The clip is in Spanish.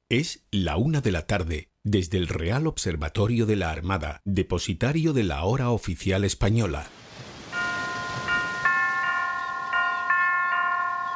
Es la 1 de la tarde, desde el Real Observatorio de la Armada, depositario de la hora oficial española.